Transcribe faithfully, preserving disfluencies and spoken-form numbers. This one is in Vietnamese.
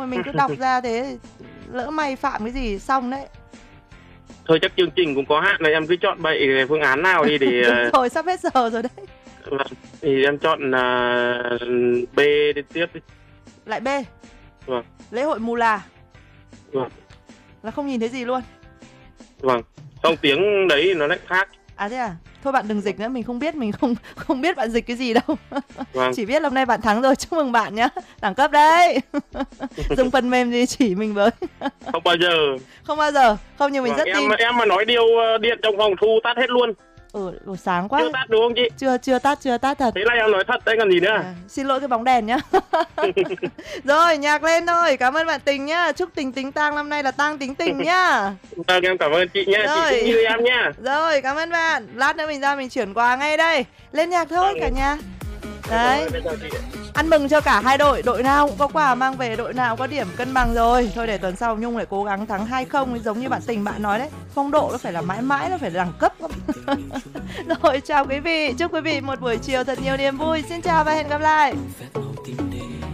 rồi mình cứ đọc ra thế, lỡ may phạm cái gì xong đấy. Thôi chắc chương trình cũng có hạn này, em cứ chọn bậy phương án nào đi để... Đúng rồi, sắp hết giờ rồi đấy. Vâng, thì em chọn uh, B đi tiếp đi. Lại B. Vâng. Lễ hội Mù La. Vâng. Là không nhìn thấy gì luôn. Vâng, xong tiếng đấy nó lại khác. À thế à? Thôi bạn đừng dịch nữa, mình không biết, mình không không biết bạn dịch cái gì đâu. Vâng. Chỉ biết hôm nay bạn thắng rồi, chúc mừng bạn nhá. Đẳng cấp đấy. Dùng phần mềm gì chỉ mình với. Không bao giờ. Không bao giờ. Không, nhưng mình Vâng, rất em, tin. Em mà nói điều điện trong phòng thu tắt hết luôn. Ừ, ừ, sáng quá. Chưa tắt đúng không chị? Chưa, chưa tắt, chưa tắt thật. Thế là em nói thật đấy còn gì nữa. À, xin lỗi cái bóng đèn nhá. Rồi, nhạc lên thôi. Cảm ơn bạn Tình nhá. Chúc Tình tính tang năm nay là tang tính tình nhá. Vâng, em cảm ơn chị nhá. Rồi. Chị cũng như em nhá. Rồi, cảm ơn bạn. Lát nữa mình ra mình chuyển quà ngay đây. Lên nhạc thôi cả nhà. Đấy. Ăn mừng cho cả hai đội. Đội nào cũng có quà mang về, đội nào cũng có điểm cân bằng rồi. Thôi để tuần sau Nhung lại cố gắng thắng hai không, giống như bạn Tình bạn nói đấy. Phong độ nó phải là mãi mãi, nó phải đẳng cấp. Rồi, chào quý vị. Chúc quý vị một buổi chiều thật nhiều niềm vui. Xin chào và hẹn gặp lại.